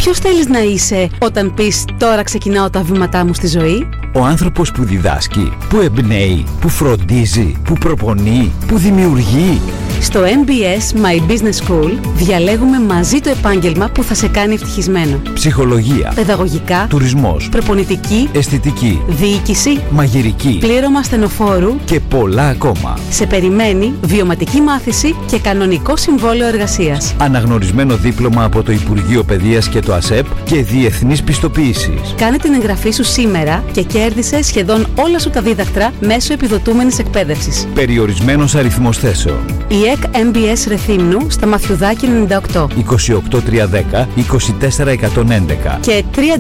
Ποιος θέλεις να είσαι όταν πεις «Τώρα ξεκινάω τα βήματά μου στη ζωή»? Ο άνθρωπος που διδάσκει, που εμπνέει, που φροντίζει, που προπονεί, που δημιουργεί. Στο MBS My Business School διαλέγουμε μαζί το επάγγελμα που θα σε κάνει ευτυχισμένο. Ψυχολογία, παιδαγωγικά, τουρισμός, προπονητική, αισθητική, διοίκηση, μαγειρική, πλήρωμα ασθενοφόρου και πολλά ακόμα. Σε περιμένει βιωματική μάθηση και κανονικό συμβόλαιο εργασίας. Αναγνωρισμένο δίπλωμα από το Υπουργείο Παιδείας και το ΑΣΕΠ και διεθνής πιστοποίησης. Κάνε την εγγραφή σου σήμερα και κέρδισε σχεδόν όλα σου τα δίδακτρα μέσω επιδοτούμενης εκπαίδευσης. Περιορισμένος αριθμός θέσεων. Η ΕΚ MBS Ρεθύμνου στα Μαθιουδάκη 98. 28310 24111 Και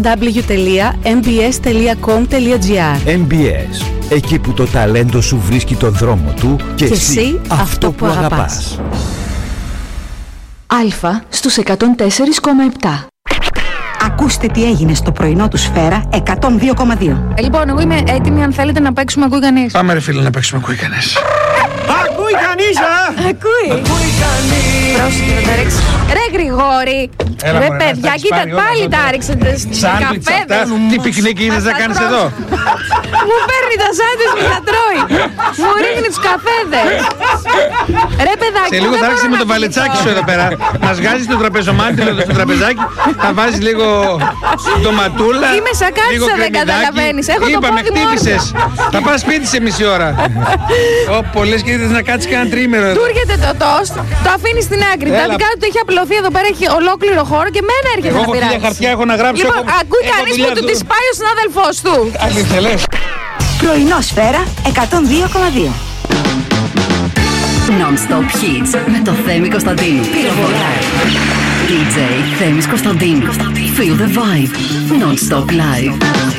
www.mbs.com.gr. MBS. Εκεί που το ταλέντο σου βρίσκει τον δρόμο του και εσύ αυτό που αγαπάς. Αλφα στους 104,7. Ακούστε τι έγινε στο πρωινό του Σφαίρα 102,2. Λοιπόν, εγώ είμαι έτοιμη αν θέλετε να παίξουμε ακούει κανείς. Πάμε ρε φίλε να παίξουμε ακούει κανείς. Ακούει κανείς, Ακούει. Ακούει κανείς. Πρόσεχε να τα ρίξει. Ρε Γρηγόρη. Έλα, Ρε μωρέ, παιδιά, να τα κοίτα έχεις πάρει πάλι όλα τα αυτά. ρίξετε στις Σάντουιτς αυτά, καφέδες. τι πικνίκ είδες να κάνεις εδώ. Μου παίρνει τα σάντουιτς μου τα τρώει. Μου ρίχνει τους καφέδες. Ρε παιδάκι. Σε λίγο δεν θα άρχισε μπορώ με το να βαλετσάκι κοιμηθώ. σου εδώ πέρα. Να σγάζεις το τραπεζομάντιλο στο τραπεζάκι, θα βάζεις λίγο ντοματούλα. Είμαι σαν λίγο κάτσα, δεν κρεμμυδάκι. καταλαβαίνεις. Έχω το Είπαμε, πόδι μου χτύπησες. Θα πας σπίτι σε μισή ώρα. Ω, λες και είδες να κάτσεις κανένα τρίμηνο εδώ. Του έρχεται το τόστ, το αφήνει στην άκρη. Έλα. Τα δικά του το έχει απλωθεί εδώ πέρα, έχει ολόκληρο χώρο και μένα έρχεται Εγώ να έχω πειράζει. 1000 χαρτιά, έχω να γράψω. Λοιπόν, ακούει έχω κανείς δουλειά που του του. τις πάει ο συνάδελφός του. Αλήθεια λες. Πρωινό Σφαίρα 102,2. Non-stop hits με το Θέμη Κωνσταντίνου. Πυροβολάει. DJ Θέμης Κωνσταντίνου. Feel the vibe. Non-stop live.